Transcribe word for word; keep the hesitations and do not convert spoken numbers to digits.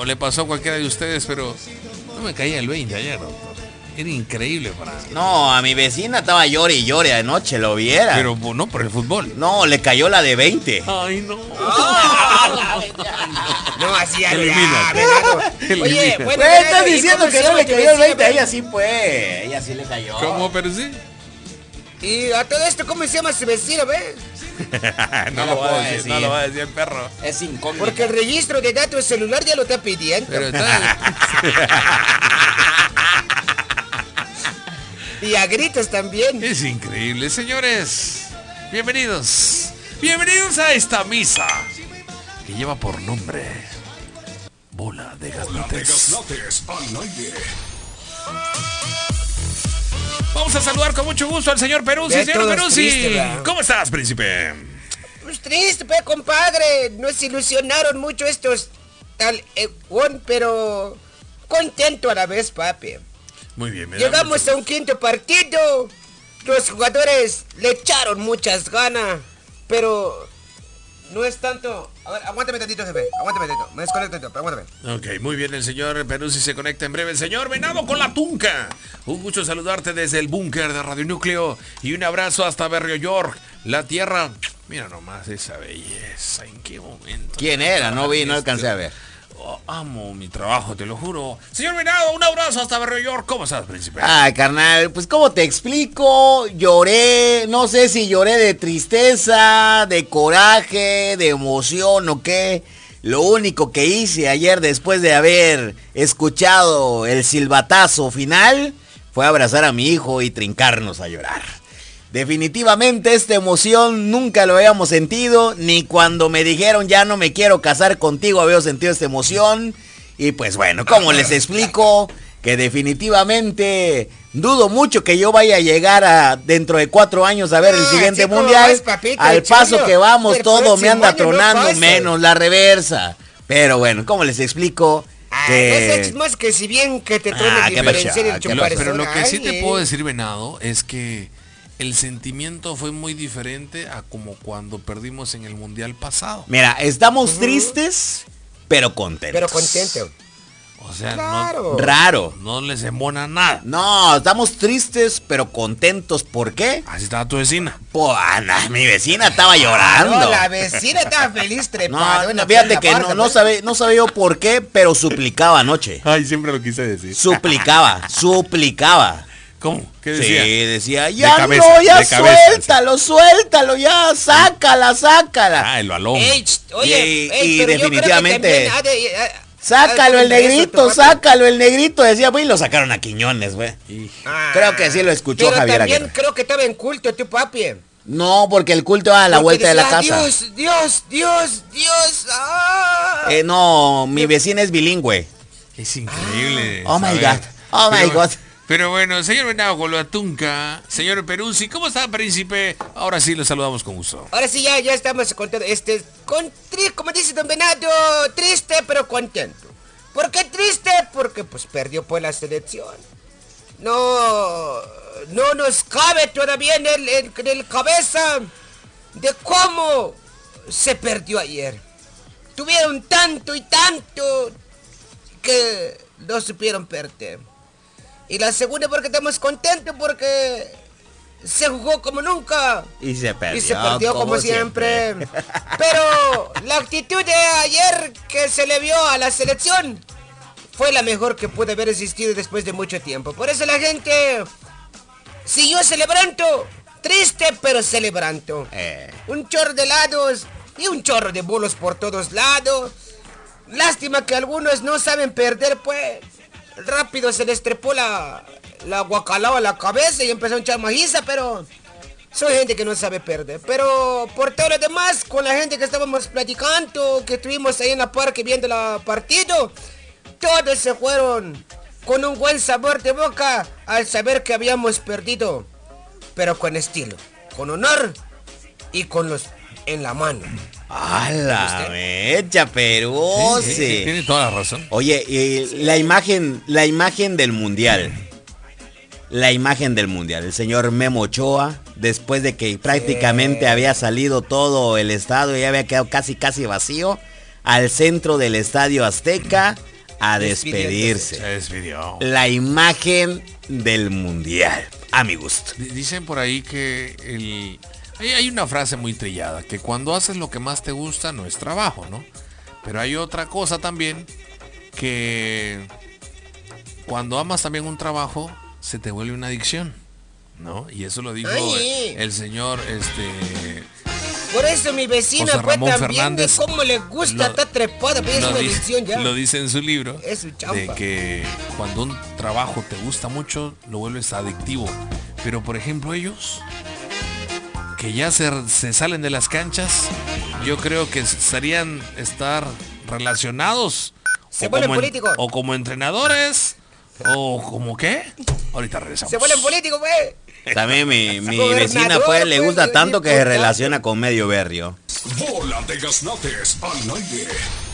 o le pasó a cualquiera de ustedes, pero no me caía el veinte ayer, doctor. Era increíble para mí. No, a mi vecina estaba llore y llore anoche, lo viera. Pero no por el fútbol. No, le cayó la de veinte. Ay, no. No, así algo. Oye, bueno, estás diciendo que no le cayó el veinte. A ella sí fue. Ella sí le cayó. ¿Cómo, pero sí? Y a todo esto, ¿cómo se llama su vecino, ve? no, no, lo va a decir, no lo va a decir el perro. Es incógnito. Porque el registro de datos celular ya lo está pidiendo. Pero está... Y a gritos también. Es increíble, señores. Bienvenidos. Bienvenidos a esta misa que lleva por nombre Bola de Gaznates. Vamos a saludar con mucho gusto al señor Peruzzi. Señor Peruzzi, ¿cómo estás, príncipe? Pues triste, pe, compadre. Nos ilusionaron mucho estos tal eh, one, pero contento a la vez, papi. Muy bien, me Llegamos mucho... a un quinto partido. Los jugadores le echaron muchas ganas, pero no es tanto. A ver, aguántame tantito, jefe. Aguántame tantito. Me desconecto tantito, pero aguántame. Ok, muy bien, el señor Peruzzi se conecta en breve. El señor Venado con la Tunca. Un gusto saludarte desde el búnker de Radio Núcleo. Y un abrazo hasta Berrio York, la tierra. Mira nomás esa belleza. ¿En qué momento? ¿Quién era? No vi, no alcancé a ver. Oh, amo mi trabajo, te lo juro. Señor Venado, un abrazo hasta Berrio York. ¿Cómo estás, príncipe? Ay, carnal, pues ¿cómo te explico? Lloré, no sé si lloré de tristeza, de coraje, de emoción o qué. Lo único que hice ayer después de haber escuchado el silbatazo final fue abrazar a mi hijo y trincarnos a llorar. Definitivamente esta emoción nunca lo habíamos sentido, ni cuando me dijeron ya no me quiero casar contigo había sentido esta emoción. Y pues bueno, ¿cómo les explico? Que definitivamente dudo mucho que yo vaya a llegar a dentro de cuatro años a ver el siguiente ah, mundial. Es, papito, Al paso que vamos, todo me anda tronando, no menos la reversa. Pero bueno, ¿cómo les explico? Ah, que... No es más que si bien que te truene ah, diferenciar el chuparizón. Pero lo que sí te puedo decir, Venado, es que el sentimiento fue muy diferente a como cuando perdimos en el mundial pasado. Mira, estamos uh-huh. tristes, pero contentos. Pero contentos. O sea, claro. no, raro. No les embona nada. No, estamos tristes, pero contentos. ¿Por qué? Así estaba tu vecina. Pues, Ana, mi vecina estaba llorando. No, la vecina estaba feliz trepada. No, fíjate que no, no sabía no sabe yo por qué, pero suplicaba anoche. Ay, siempre lo quise decir. Suplicaba, suplicaba. ¿Cómo? ¿Qué decía? Sí, decía, ya cabeza, no, ya suéltalo, suéltalo, ya, sácala, sácala. Ah, el balón. Ey, oye, y, ey, y definitivamente... De, sácalo el negrito, sácalo el negrito, decía, güey, lo sacaron a Quiñones, güey. Ah, creo que sí lo escuchó pero Javier también Aguirre. Creo que estaba en culto, tu papi. No, porque el culto va a la porque vuelta decía, de la casa. Dios, Dios, Dios, Dios. Ah. Eh, no, mi vecina es bilingüe. Es increíble. Oh my God, oh my God. Pero bueno, señor Venado con la Tunca, señor Peruzzi, ¿cómo está, príncipe? Ahora sí lo saludamos con gusto. Ahora sí, ya, ya estamos contentos. Este, con, como dice don Venado, triste pero contento. ¿Por qué triste? Porque pues perdió pues la selección. No, no nos cabe todavía en el, en, en el cabeza de cómo se perdió ayer. Tuvieron tanto y tanto que no supieron perder. Y la segunda porque estamos contentos porque se jugó como nunca. Y se perdió. Y se perdió como, como siempre. siempre. Pero la actitud de ayer que se le vio a la selección fue la mejor que puede haber existido después de mucho tiempo. Por eso la gente siguió celebrando. Triste pero celebrando. Eh. Un chorro de helados y un chorro de bolos por todos lados. Lástima que algunos no saben perder, pues. Rápido se les trepó la, la guacalao a la cabeza y empezó a echar majiza, pero soy gente que no sabe perder. Pero por todo lo demás, con la gente que estábamos platicando, que estuvimos ahí en la parque viendo el partido, todos se fueron con un buen sabor de boca al saber que habíamos perdido, pero con estilo, con honor y con los en la mano. ¡A la mecha, Peruzzi! Sí, sí, sí, tiene toda la razón. Oye, eh, la imagen, la imagen del mundial. La imagen del mundial. El señor Memo Ochoa, después de que prácticamente eh. había salido todo el estadio y había quedado casi casi vacío, al centro del Estadio Azteca, a despedirse. Se despidió. La imagen del mundial, a mi gusto. D- Dicen por ahí que el... hay, hay una frase muy trillada, que cuando haces lo que más te gusta no es trabajo, ¿no? Pero hay otra cosa también, que cuando amas también un trabajo, se te vuelve una adicción, ¿no? Y eso lo dijo Ay. el señor, este... Por eso mi vecina José pues Ramón también Fernández de cómo le gusta lo- estar trepada, pero es lo una dice- adicción ya. lo dice en su libro, Es su chamba. de que cuando un trabajo te gusta mucho, lo vuelves adictivo. Pero por ejemplo ellos, que ya se, se salen de las canchas, yo creo que estarían estar relacionados. Se o vuelven como en- políticos. o como entrenadores, o como qué. Ahorita regresamos. Se vuelven políticos, pues. También mi, mi Gobernador, vecina pues le pues, gusta tanto que se diputado. relaciona con medio berrio. Bola de gaznates al aire.